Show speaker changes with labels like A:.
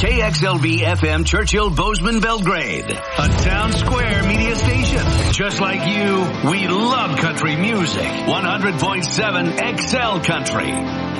A: KXLV FM Churchill Bozeman Belgrade, a town square media station. Just like you, we love country music. 100.7 XL Country.